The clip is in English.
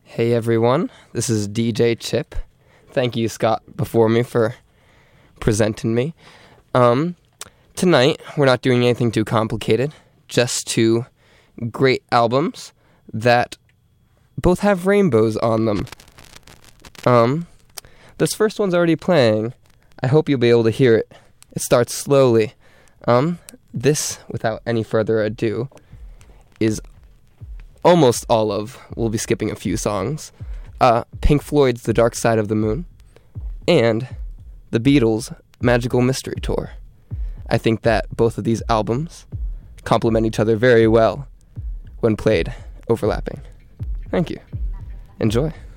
Hey everyone, this is DJ Chip. Thank you, Scott, before me for presenting me. Tonight, we're not doing anything too complicated, just two great albums that both have rainbows on them. This first one's already playing. I hope you'll be able to hear it. It starts slowly. This, without any further ado, is almost all of, we'll be skipping a few songs, Pink Floyd's The Dark Side of the Moon, and the Beatles' Magical Mystery Tour. I think that both of these albums complement each other very well when played overlapping. Thank you. Enjoy.